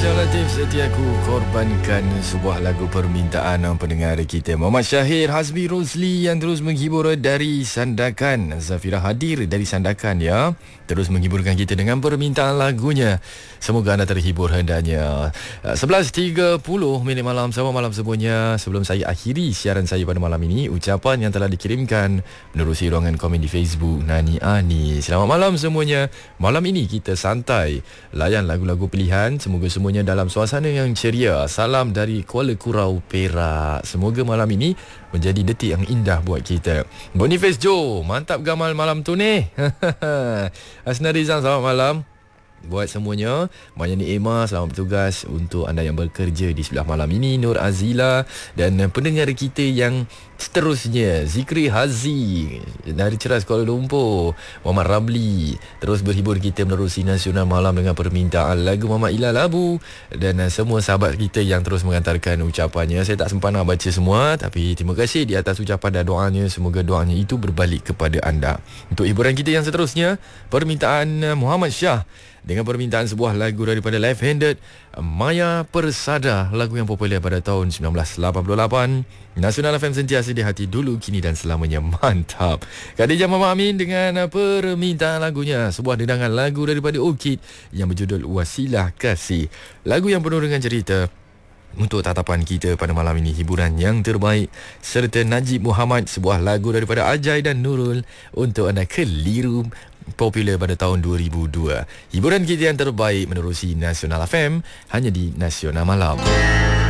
Latif setiaku korbankan sebuah lagu permintaan pendengar kita. Muhammad Syahir, Hazmi Rosli yang terus menghibur dari Sandakan. Zafira hadir dari Sandakan ya. Terus menghiburkan kita dengan permintaan lagunya. Semoga anda terhibur hendaknya. 11.30 minit malam. Selamat malam semuanya. Sebelum saya akhiri siaran saya pada malam ini, ucapan yang telah dikirimkan menerusi ruangan komen di Facebook Nani Ani. Selamat malam semuanya. Malam ini kita santai, layan lagu-lagu pilihan. Semoga semuanya dalam suasana yang ceria. Salam dari Kuala Kurau, Perak. Semoga malam ini menjadi detik yang indah buat kita. Boniface Joe, mantap gamal malam tu ni. Asna Rizal, selamat malam buat semuanya. Mayani Emma, selamat bertugas. Untuk anda yang bekerja di sebelah malam ini, Nur Azila dan pendengar kita yang seterusnya, Zikri Hazi dari Ceras Kuala Lumpur, Muhammad Ramli terus berhibur kita menerusi Nasional Malam dengan permintaan lagu Muhammad Ilal Abu, dan semua sahabat kita yang terus mengantarkan ucapannya. Saya tak sempat nak baca semua, tapi terima kasih di atas ucapan dan doanya. Semoga doanya itu berbalik kepada anda. Untuk hiburan kita yang seterusnya, permintaan Muhammad Syah dengan permintaan sebuah lagu daripada Left Handed, Maya Persada, lagu yang popular pada tahun 1988. Nasional FM sentiasa di hati dulu, kini dan selamanya. Mantap. Khadijah Mama Amin dengan permintaan lagunya, sebuah dendangan lagu daripada Orchid yang berjudul Wasilah Kasih. Lagu yang penuh dengan cerita. Untuk tatapan kita pada malam ini, hiburan yang terbaik serta Najib Muhammad, sebuah lagu daripada Ajai dan Nurul untuk anda keliru, popular pada tahun 2002. Hiburan kita yang terbaik menerusi Nasional FM hanya di Nasional Malam.